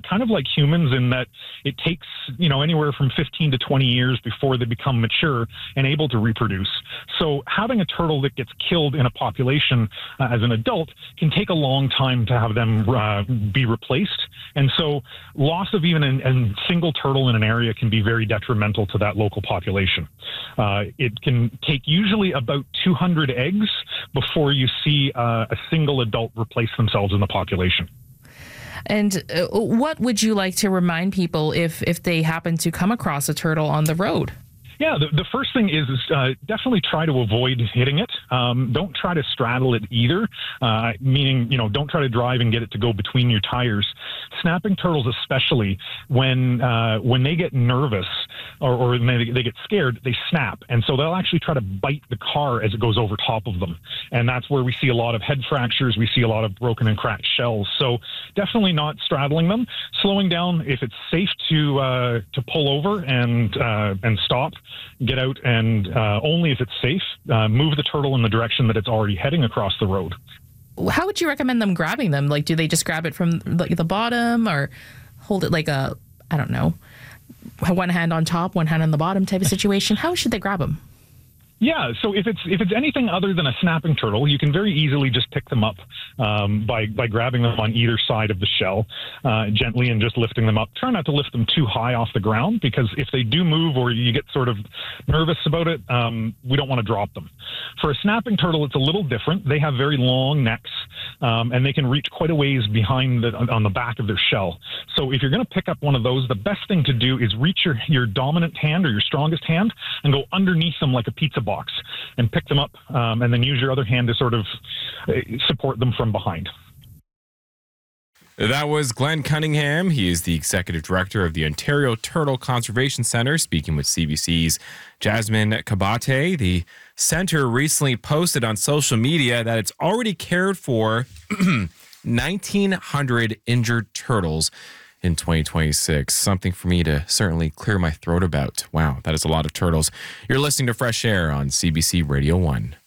kind of like humans in that it takes, anywhere from 15 to 20 years before they become mature and able to reproduce. So having a turtle that gets killed in a population as an adult can take a long time to have them be replaced. And so loss of even a single turtle in an area can be very detrimental to that local population. It can take usually about 200 eggs before you see a single adult replace themselves in the population. And what would you like to remind people if they happen to come across a turtle on the road? Yeah, the first thing is definitely try to avoid hitting it. Don't try to straddle it either, meaning, don't try to drive and get it to go between your tires. Snapping turtles, especially when they get nervous or they get scared, they snap. And so they'll actually try to bite the car as it goes over top of them. And that's where we see a lot of head fractures. We see a lot of broken and cracked shells. So definitely not straddling them. Slowing down if it's safe to pull over and stop. Get out, and only if it's safe, move the turtle in the direction that it's already heading across the road. How would you recommend them grabbing them? Like, do they just grab it from the bottom, or hold it like one hand on top, one hand on the bottom type of situation? How should they grab them? Yeah, so if it's anything other than a snapping turtle, you can very easily just pick them up by grabbing them on either side of the shell gently and just lifting them up. Try not to lift them too high off the ground, because if they do move or you get sort of nervous about it, we don't want to drop them. For a snapping turtle, it's a little different. They have very long necks, and they can reach quite a ways behind on the back of their shell. So if you're going to pick up one of those, the best thing to do is reach your dominant hand or your strongest hand and go underneath them like a pizza box and pick them up, and then use your other hand to sort of support them from behind. That was Glenn Cunningham. He is the executive director of the Ontario Turtle Conservation Centre, speaking with CBC's Jasmine Kabate. The centre recently posted on social media that it's already cared for 1,900 injured turtles in 2026. Something for me to certainly clear my throat about. Wow, that is a lot of turtles. You're listening to Fresh Air on CBC Radio 1.